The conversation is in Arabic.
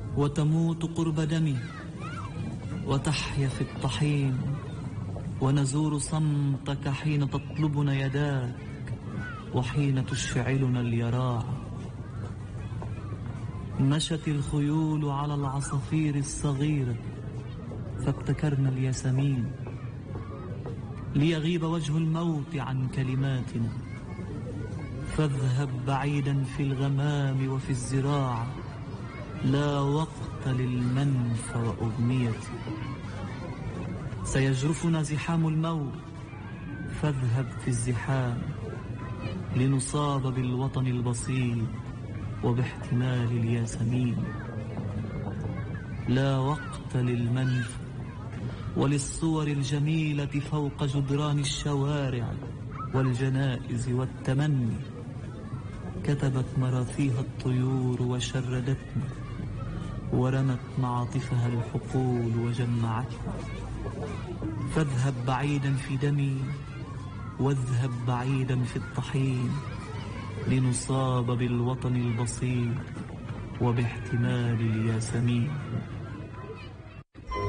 وتموت قرب دمي وتحيا في الطحين، ونزور صمتك حين تطلبنا يداك وحين تشعلنا اليراع. مشت الخيول على العصافير الصغيرة فابتكرنا الياسمين، ليغيب وجه الموت عن كلماتنا. فاذهب بعيدا في الغمام وفي الزراعة، لا وقت للمنف وأغنيتي. سيجرفنا زحام الموت، فاذهب في الزحام لنصاب بالوطن البسيط وباحتمال الياسمين. لا وقت للمنف وللصور الجميلة فوق جدران الشوارع والجنائز والتمني. كتبت مراثيها الطيور وشردتنا، ورمت معاطفها الحقول وجمعتنا. فاذهب بعيدا في دمي، واذهب بعيدا في الطحين، لنصاب بالوطن البسيط وباحتمال الياسمين.